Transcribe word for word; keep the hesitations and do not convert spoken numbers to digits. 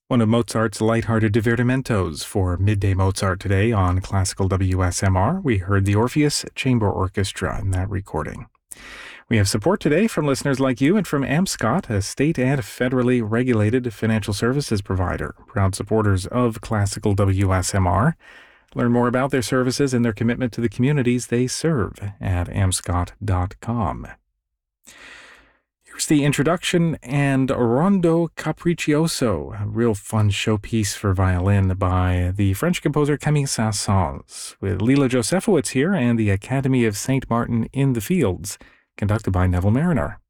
One of Mozart's lighthearted divertimentos for Midday Mozart today on Classical W S M R. We heard the Orpheus Chamber Orchestra in that recording. We have support today from listeners like you and from AmScot, a state and federally regulated financial services provider, proud supporters of Classical W S M R. Learn more about their services and their commitment to the communities they serve at amscot dot com. Here's the introduction and Rondo Capriccioso, a real fun showpiece for violin by the French composer Camille Saint-Saëns, with Lila Josefowitz here and the Academy of Saint Martin in the Fields, conducted by Neville Mariner.